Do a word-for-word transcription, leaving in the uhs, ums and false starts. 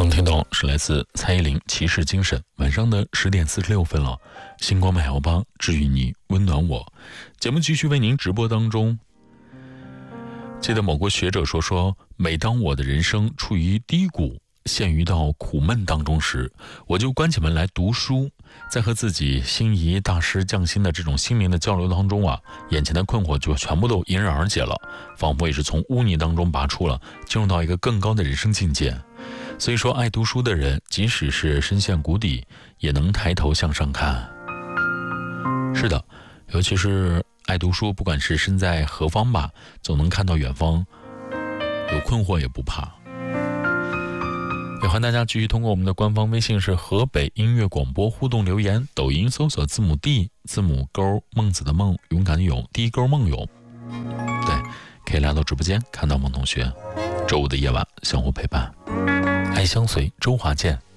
刚听到是来自蔡依林《骑士精神》。晚上的十点四十六分了，星光麦摇吧治愈你，温暖我。节目继续为您直播当中。记得某个学者说说，每当我的人生处于低谷，陷于到苦闷当中时，我就关起门来读书，在和自己心仪大师匠心的这种心灵的交流当中啊，眼前的困惑就全部都迎刃而解了，仿佛也是从污泥当中拔出了，进入到一个更高的人生境界。所以说，爱读书的人，即使是深陷谷底，也能抬头向上看。是的，尤其是爱读书，不管是身在何方吧，总能看到远方，有困惑也不怕。也欢迎大家继续通过我们的官方微信是河北音乐广播互动留言，抖音搜索字母 D 字母勾孟子的孟，勇敢的勇，第一勾孟勇。对，可以来到直播间看到孟同学。周五的夜晚相互陪伴，爱相随，周华健。